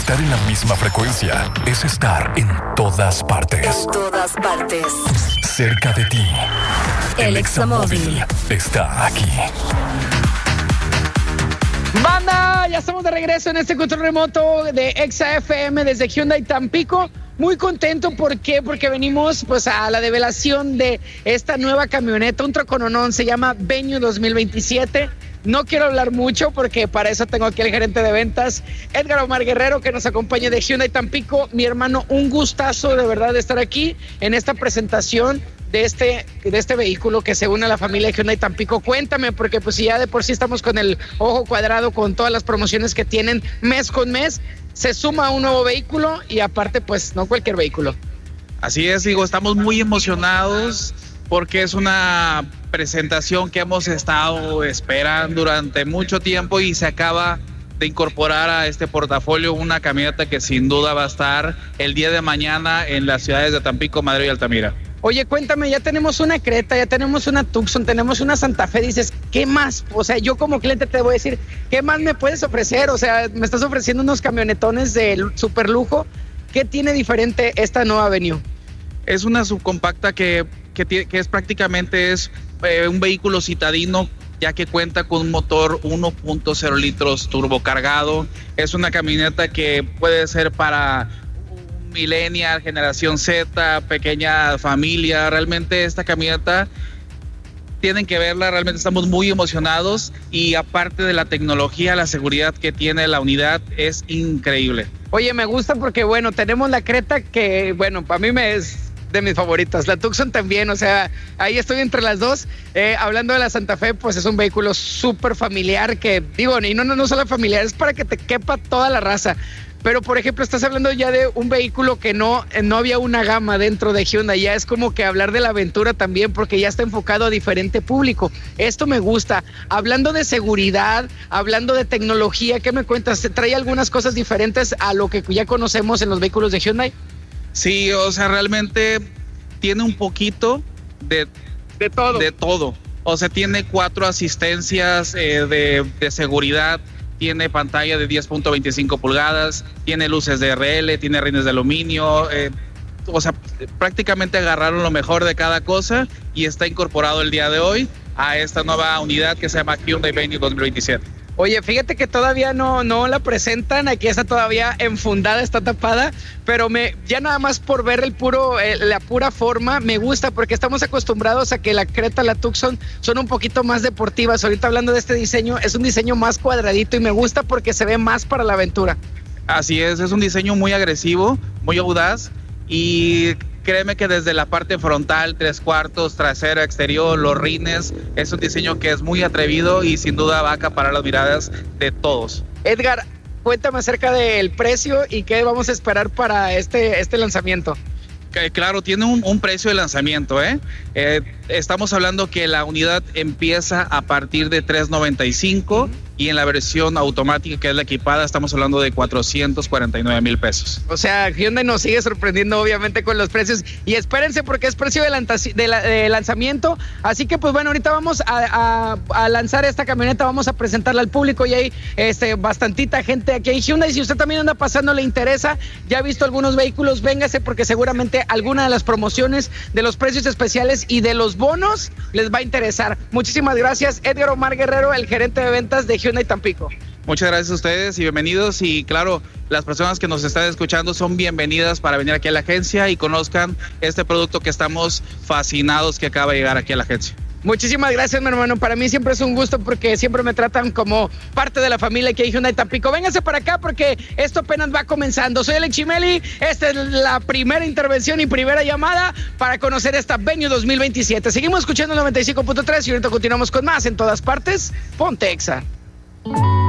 Estar en la misma frecuencia es estar en todas partes. En todas partes. Cerca de ti. El Examóvil está aquí. Banda, ya estamos de regreso en este control remoto de Exa FM desde Hyundai Tampico. Muy contento, ¿por qué? Porque venimos pues a la develación de esta nueva camioneta, un trocononón, se llama Venue 2027. No quiero hablar mucho porque para eso tengo aquí al gerente de ventas, Edgar Omar Guerrero, que nos acompaña de Hyundai Tampico. Mi hermano, un gustazo de verdad de estar aquí en esta presentación de este vehículo que se une a la familia Hyundai Tampico. Cuéntame, porque pues si ya de por sí estamos con el ojo cuadrado con todas las promociones que tienen mes con mes, se suma un nuevo vehículo y aparte pues no cualquier vehículo. Así es, digo, estamos muy emocionados porque es una presentación que hemos estado esperando durante mucho tiempo y se acaba de incorporar a este portafolio una camioneta que sin duda va a estar el día de mañana en las ciudades de Tampico, Madero y Altamira. Oye, cuéntame, ya tenemos una Creta, ya tenemos una Tucson, tenemos una Santa Fe, dices, ¿qué más? O sea, yo como cliente te voy a decir, ¿qué más me puedes ofrecer? O sea, me estás ofreciendo unos camionetones de super lujo. ¿Qué tiene diferente esta nueva Venue? Es una subcompacta que es prácticamente un vehículo citadino, ya que cuenta con un motor 1.0 litros turbocargado. Es una camioneta que puede ser para un millennial, generación Z, pequeña familia. Realmente esta camioneta tienen que verla, realmente estamos muy emocionados y aparte de la tecnología, la seguridad que tiene la unidad es increíble. Oye, me gusta porque bueno, tenemos la Creta que bueno, para mí es de mis favoritas, la Tucson también, o sea, ahí estoy entre las dos. Hablando de la Santa Fe, pues es un vehículo súper familiar que, digo, y no solo familiar, es para que te quepa toda la raza. Pero, por ejemplo, estás hablando ya de un vehículo que no había una gama dentro de Hyundai, ya es como que hablar de la aventura también, porque ya está enfocado a diferente público. Esto me gusta. Hablando de seguridad, hablando de tecnología, ¿qué me cuentas? ¿Trae algunas cosas diferentes a lo que ya conocemos en los vehículos de Hyundai? Sí, o sea, realmente tiene un poquito de todo. O sea, tiene 4 asistencias de seguridad, tiene pantalla de 10.25 pulgadas, tiene luces DRL, tiene rines de aluminio. O sea, prácticamente agarraron lo mejor de cada cosa y está incorporado el día de hoy a esta nueva unidad que se llama Hyundai Venue 2027. Oye, fíjate que todavía no la presentan, aquí está todavía enfundada, está tapada, pero ya nada más por ver la pura forma, me gusta porque estamos acostumbrados a que la Creta, la Tucson son un poquito más deportivas. Ahorita hablando de este diseño, es un diseño más cuadradito y me gusta porque se ve más para la aventura. Así es un diseño muy agresivo, muy audaz y créeme que desde la parte frontal, 3/4, trasera, exterior, los rines, es un diseño que es muy atrevido y sin duda va a acaparar las miradas de todos. Edgar, cuéntame acerca del precio y qué vamos a esperar para este lanzamiento. Claro, tiene un precio de lanzamiento, estamos hablando que la unidad empieza a partir de $395 y en la versión automática, que es la equipada, estamos hablando de 449,000 pesos. O sea, Hyundai nos sigue sorprendiendo obviamente con los precios y espérense porque es precio de lanzamiento, así que pues bueno, ahorita vamos a lanzar esta camioneta, vamos a presentarla al público y hay bastantita gente aquí en Hyundai. Si usted también anda pasando, le interesa, ya ha visto algunos vehículos, véngase porque seguramente alguna de las promociones, de los precios especiales y de los bonos les va a interesar. Muchísimas gracias, Edgar Omar Guerrero, el gerente de ventas de Hyundai Tampico. Muchas gracias a ustedes y bienvenidos, y claro, las personas que nos están escuchando son bienvenidas para venir aquí a la agencia y conozcan este producto que estamos fascinados que acaba de llegar aquí a la agencia. Muchísimas gracias, mi hermano. Para mí siempre es un gusto porque siempre me tratan como parte de la familia que hay Hyundai Tampico. Vénganse para acá porque esto apenas va comenzando. Soy Alex Chimeli. Esta es la primera intervención y primera llamada para conocer esta Venue 2027. Seguimos escuchando el 95.3 y ahorita continuamos con más en todas partes. Ponte Exa.